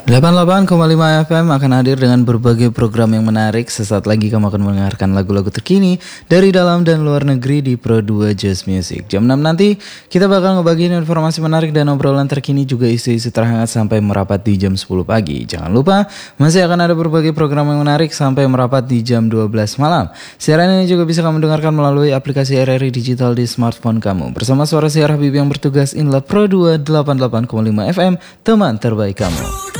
88,5 FM akan hadir dengan berbagai program yang menarik. Sesaat lagi kamu akan mendengarkan lagu-lagu terkini dari dalam dan luar negeri di Pro 2 Just Music. Jam 6 nanti kita bakal ngebagiin informasi menarik dan obrolan terkini, juga isu-isu terhangat sampai merapat di jam 10 pagi. Jangan lupa masih akan ada berbagai program yang menarik sampai merapat di jam 12 malam. Siaran ini juga bisa kamu dengarkan melalui aplikasi RRI Digital di smartphone kamu. Bersama suara siar Habib yang bertugas, inilah Pro 2 88,5 FM, teman terbaik kamu.